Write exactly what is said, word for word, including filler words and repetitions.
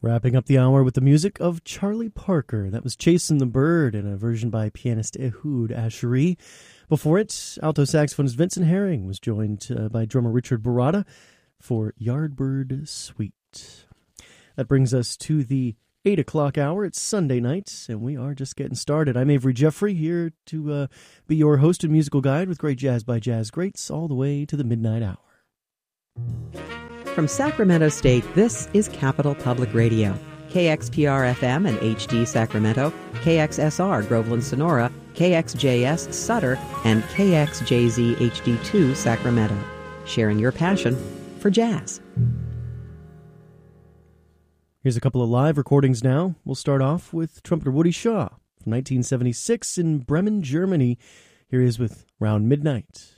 Wrapping up the hour with the music of Charlie Parker. That was Chasin' the Bird in a version by pianist Ehud Asheri. Before it, alto saxophonist Vincent Herring was joined uh, by drummer Richard Barada for Yardbird Suite. That brings us to the eight o'clock hour. It's Sunday night, and we are just getting started. I'm Avery Jeffrey, here to uh, be your host and musical guide with great jazz by jazz greats all the way to the midnight hour. From Sacramento State, this is Capital Public Radio. K X P R F M and H D Sacramento, K X S R Groveland Sonora, K X J S Sutter, and K X J Z H D two Sacramento. Sharing your passion for jazz. Here's a couple of live recordings now. We'll start off with trumpeter Woody Shaw from nineteen seventy-six in Bremen, Germany. Here he is with Round Midnight.